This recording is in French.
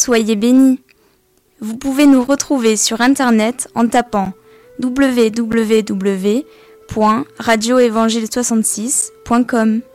soyez bénis. Vous pouvez nous retrouver sur internet en tapant www.radioevangile66.com.